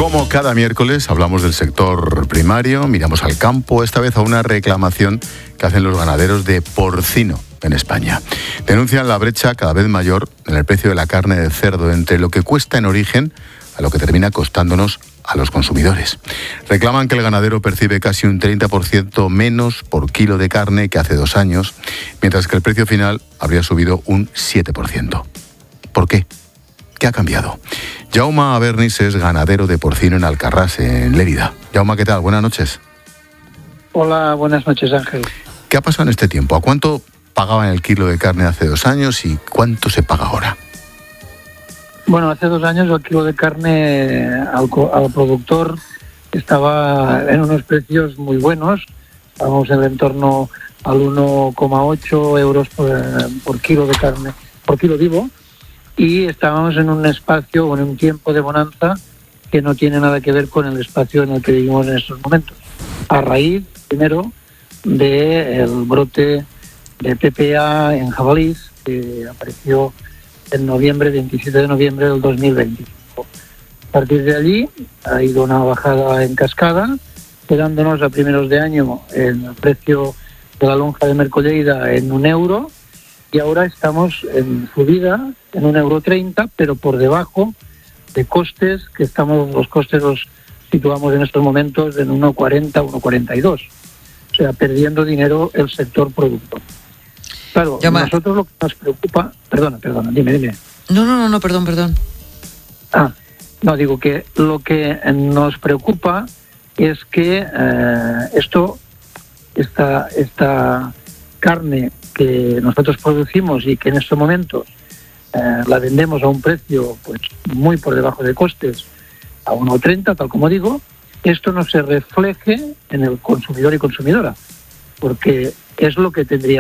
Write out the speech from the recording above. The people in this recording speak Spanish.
Como cada miércoles hablamos del sector primario, miramos al campo, esta vez a una reclamación que hacen los ganaderos de porcino en España. Denuncian la brecha cada vez mayor en el precio de la carne de cerdo entre lo que cuesta en origen a lo que termina costándonos a los consumidores. Reclaman que el ganadero percibe casi un 30% menos por kilo de carne que hace 2 años, mientras que el precio final habría subido un 7%. ¿Por qué? ¿Qué ha cambiado? Jaume Avernis es ganadero de porcino en Alcarrás, en Lérida. Jaume, ¿qué tal? Buenas noches. Hola, buenas noches, Ángel. ¿Qué ha pasado en este tiempo? ¿A cuánto pagaban el kilo de carne hace 2 años y cuánto se paga ahora? Bueno, hace 2 años el kilo de carne al productor estaba en unos precios muy buenos. Estábamos en el entorno al 1,8 euros por kilo de carne, por kilo vivo. Y estábamos en un espacio o en un tiempo de bonanza que no tiene nada que ver con el espacio en el que vivimos en estos momentos. A raíz, primero, del brote de PPA en jabalís, que apareció en 27 de noviembre del 2025. A partir de allí ha ido una bajada en cascada, quedándonos a primeros de año en el precio de la lonja de Mercolleida en 1 euro, y ahora estamos en subida en 1,30 €, pero por debajo de costes los costes los situamos en estos momentos en 1,40, 1,42. O sea, perdiendo dinero el sector productor. Claro, nosotros lo que nos preocupa... Perdona, dime. No, perdón. Digo que lo que nos preocupa es que esta carne que nosotros producimos y que en estos momentos la vendemos a un precio pues muy por debajo de costes, a 1,30, tal como digo, esto no se refleje en el consumidor y consumidora, porque es lo que tendría